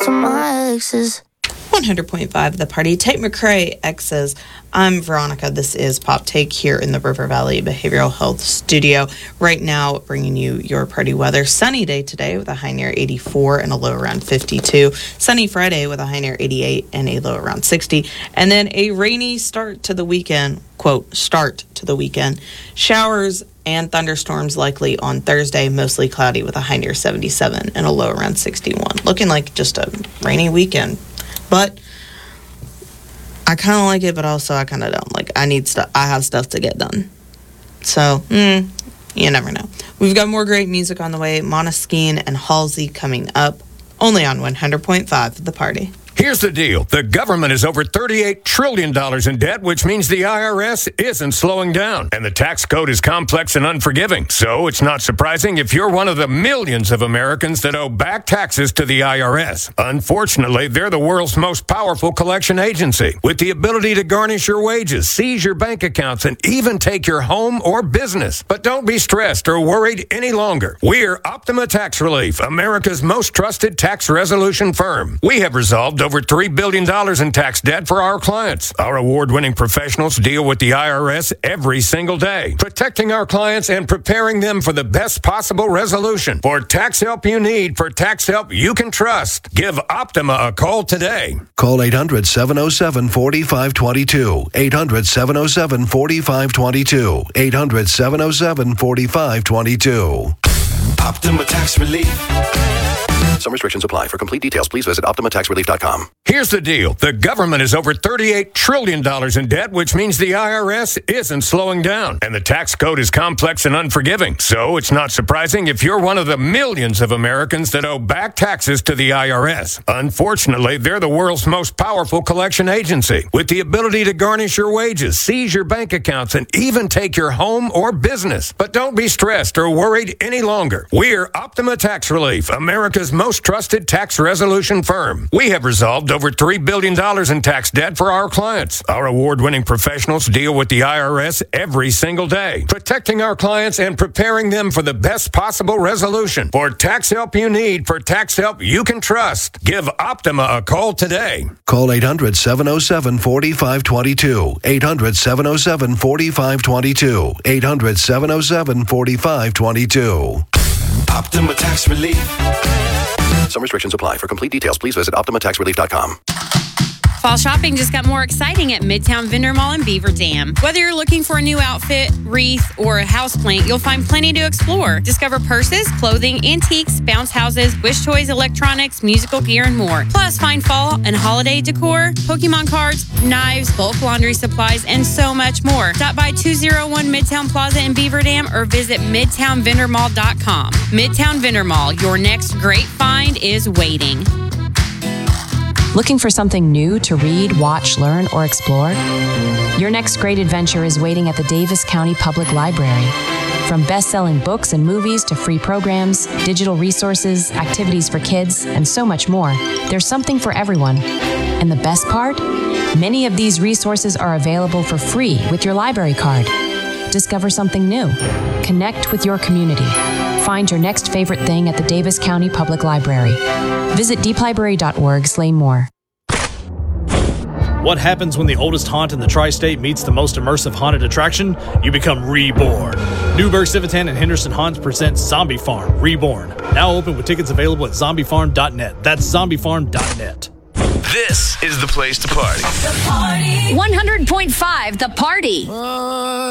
to my exes. 100.5 The Party. Tate McRae, Exes. I'm Veronica. This is Pop Take here in the River Valley Behavioral Health Studio. Right now, bringing you your party weather. Sunny day today with a high near 84 and a low around 52. Sunny Friday with a high near 88 and a low around 60. And then a rainy start to the weekend. Quote, start to the weekend. Showers and thunderstorms likely on Thursday, mostly cloudy with a high near 77 and a low around 61. Looking like just a rainy weekend. But I kind of like it, but also I kind of don't. Like, I have stuff to get done. So, you never know. We've got more great music on the way. Måneskin and Halsey coming up, only on 100.5 The Party. Here's the deal. The government is over $38 trillion in debt, which means the IRS isn't slowing down. And the tax code is complex and unforgiving. So it's not surprising if you're one of the millions of Americans that owe back taxes to the IRS. Unfortunately, they're the world's most powerful collection agency, with the ability to garnish your wages, seize your bank accounts, and even take your home or business. But don't be stressed or worried any longer. We're Optima Tax Relief, America's most trusted tax resolution firm. We have resolved over $3 billion in tax debt for our clients. Our award-winning professionals deal with the IRS every single day, protecting our clients and preparing them for the best possible resolution. For tax help you need, for tax help you can trust, give Optima a call today. Call 800-707-4522. 800-707-4522. 800-707-4522. Optima Tax Relief. Some restrictions apply. For complete details, please visit OptimaTaxRelief.com. Here's the deal. The government is over $38 trillion in debt, which means the IRS isn't slowing down. And the tax code is complex and unforgiving. So it's not surprising if you're one of the millions of Americans that owe back taxes to the IRS. Unfortunately, they're the world's most powerful collection agency, with the ability to garnish your wages, seize your bank accounts, and even take your home or business. But don't be stressed or worried any longer. We're Optima Tax Relief, America's most trusted tax resolution firm. We have resolved over $3 billion in tax debt for our clients. Our award-winning professionals deal with the IRS every single day, protecting our clients and preparing them for the best possible resolution. For tax help you need, for tax help you can trust, give Optima a call today. Call 800-707-4522. 800-707-4522. 800-707-4522. Optima Tax Relief. Some restrictions apply. For complete details, please visit OptimaTaxRelief.com. Fall shopping just got more exciting at Midtown Vendor Mall in Beaver Dam. Whether you're looking for a new outfit, wreath, or a houseplant, you'll find plenty to explore. Discover purses, clothing, antiques, bounce houses, wish toys, electronics, musical gear, and more. Plus, find fall and holiday decor, Pokemon cards, knives, bulk laundry supplies, and so much more. Stop by 201 Midtown Plaza in Beaver Dam or visit MidtownVendorMall.com. Midtown Vendor Mall, your next great find is waiting. Looking for something new to read, watch, learn, or explore? Your next great adventure is waiting at the Davis County Public Library. From best-selling books and movies to free programs, digital resources, activities for kids, and so much more, there's something for everyone. And the best part? Many of these resources are available for free with your library card. Discover something new. Connect with your community. Find your next favorite thing at the Davis County Public Library. Visit deeplibrary.org/learn more. What happens when the oldest haunt in the tri-state meets the most immersive haunted attraction? You become reborn. Newburgh, Civitan, and Henderson Haunts present Zombie Farm Reborn. Now open with tickets available at zombiefarm.net. That's zombiefarm.net. This is the place to party. The Party. 100.5 The Party.